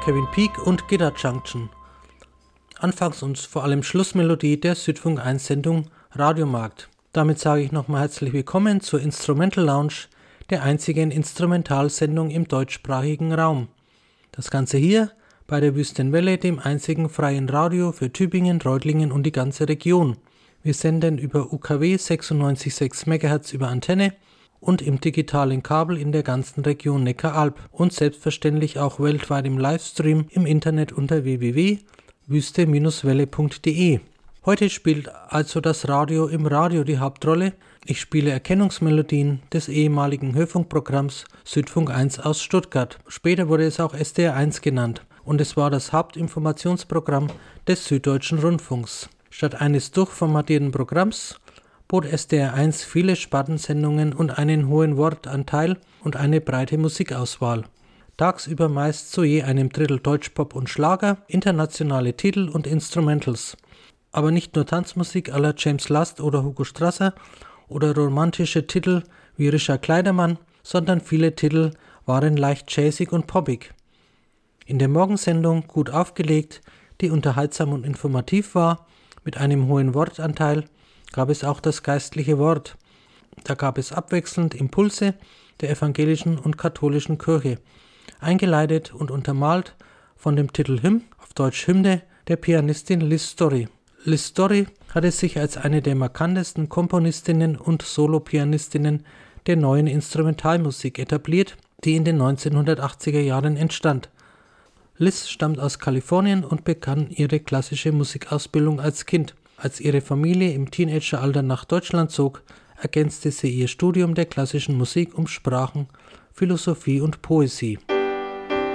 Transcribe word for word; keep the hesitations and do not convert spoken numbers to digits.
Kevin Peek und Guitar Junction. Anfangs- und vor allem Schlussmelodie der Südfunk eins Sendung Radiomarkt. Damit sage ich nochmal herzlich willkommen zur Instrumental Lounge, der einzigen Instrumentalsendung im deutschsprachigen Raum. Das Ganze hier bei der Wüstenwelle, dem einzigen freien Radio für Tübingen, Reutlingen und die ganze Region. Wir senden über U K W sechsundneunzig Komma sechs Megahertz über Antenne und im digitalen Kabel in der ganzen Region Neckaralb und selbstverständlich auch weltweit im Livestream im Internet unter w w w punkt wüste Welle punkt d e. Heute spielt also das Radio im Radio die Hauptrolle. Ich spiele Erkennungsmelodien des ehemaligen Hörfunkprogramms Südfunk eins aus Stuttgart. Später wurde es auch S D R eins genannt und es war das Hauptinformationsprogramm des Süddeutschen Rundfunks. Statt eines durchformatierten Programms bot S D R eins viele Spartensendungen und einen hohen Wortanteil und eine breite Musikauswahl. Tagsüber meist zu je einem Drittel Deutschpop und Schlager, internationale Titel und Instrumentals. Aber nicht nur Tanzmusik à la James Last oder Hugo Strasser oder romantische Titel wie Richard Kleidermann, sondern viele Titel waren leicht jazzig und poppig. In der Morgensendung gut aufgelegt, die unterhaltsam und informativ war, mit einem hohen Wortanteil, gab es auch das geistliche Wort. Da gab es abwechselnd Impulse der evangelischen und katholischen Kirche, eingeleitet und untermalt von dem Titel Hymn, auf Deutsch Hymne, der Pianistin Liz Story. Liz Story hatte sich als eine der markantesten Komponistinnen und Solopianistinnen der neuen Instrumentalmusik etabliert, die in den neunzehnhundertachtziger Jahren entstand. Liz stammt aus Kalifornien und begann ihre klassische Musikausbildung als Kind. Als ihre Familie im Teenageralter nach Deutschland zog, ergänzte sie ihr Studium der klassischen Musik um Sprachen, Philosophie und Poesie.